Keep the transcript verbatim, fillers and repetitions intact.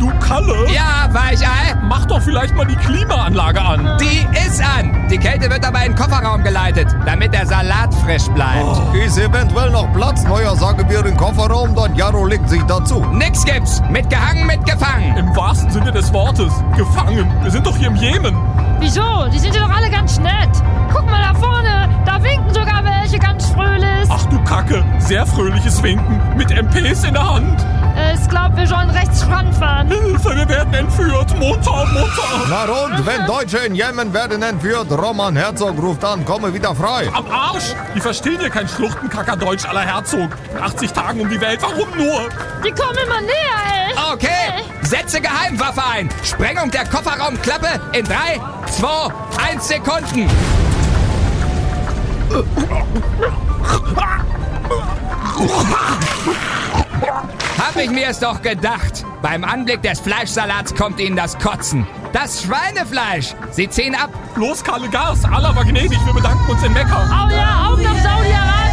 Du Kalle? Ja, Weichei? Mach doch vielleicht mal die Klimaanlage an. Die ist an. Die Kälte wird aber in den Kofferraum geleitet, damit der Salat frisch bleibt. Oh. Ist eventuell noch Platz? Neuer sagen wir im Kofferraum, dann Jaro legt sich dazu. Nix gibt's. Mitgehangen, mitgefangen. Im wahrsten Sinne des Wortes. Gefangen. Wir sind doch hier im Jemen. Wieso? Die sind ja doch alle ganz nett. Guck mal da vorne. Da winken sogar welche ganz fröhlich. Ach du Kacke. Sehr fröhliches Winken. Mit M Ps in der Hand. Ich glaube, wir sollen rechts ranfahren. Hilfe, wir werden entführt. Mutter, Mutter. Na und, wenn Deutsche in Jemen werden entführt, Roman Herzog ruft an, komme wieder frei. Am Arsch. Die verstehen hier kein Schluchtenkacker-Deutsch aller Herzog. In achtzig Tagen um die Welt. Warum nur? Die kommen immer näher, ey. Okay, setze Geheimwaffe ein. Sprengung der Kofferraumklappe in drei, zwei, eins Sekunden. Hab ich mir es doch gedacht. Beim Anblick des Fleischsalats kommt Ihnen das Kotzen. Das Schweinefleisch. Sie ziehen ab. Los, Kalle, Gas. Allah war gnädig. Wir bedanken uns in Mekka. Oh ja, auf nach Saudi-Arabien.